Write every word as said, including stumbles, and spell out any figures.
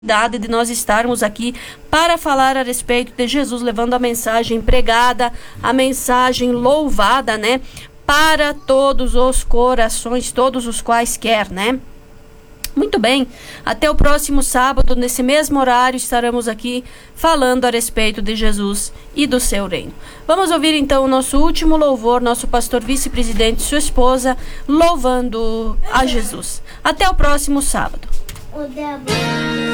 de nós estarmos aqui para falar a respeito de Jesus, levando a mensagem pregada, a mensagem louvada, né, para todos os corações, todos os quais quer, né? Muito bem, até o próximo sábado, nesse mesmo horário, estaremos aqui falando a respeito de Jesus e do seu reino. Vamos ouvir então o nosso último louvor, nosso pastor vice-presidente e sua esposa, louvando a Jesus. Até o próximo sábado.